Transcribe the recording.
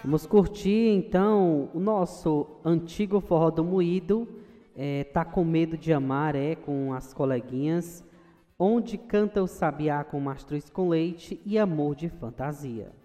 Vamos curtir então o nosso antigo forró do moído, Tá com medo de amar, com as coleguinhas, onde canta o sabiá com mastruz com leite e amor de fantasia.